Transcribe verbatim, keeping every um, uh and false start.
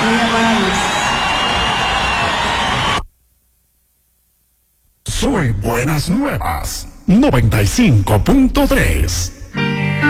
Mira para Luis. Soy Buenas Nuevas, noventa y cinco punto tres.